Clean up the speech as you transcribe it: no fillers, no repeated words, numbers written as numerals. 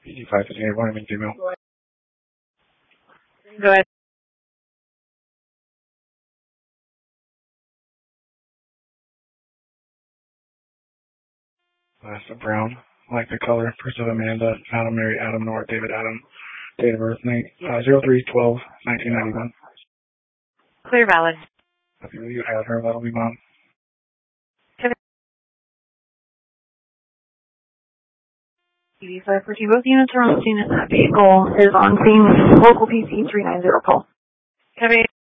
PD558, Wyoming female. Go ahead. Last brown. I like the color. First of Amanda, Adam, Mary, Adam, Nora, David, Adam. Date of birth, 03/12/1991. Clear valid. If you had her, that'll be mom. PD542, both units are on scene and that vehicle is on scene with local PC 390 call.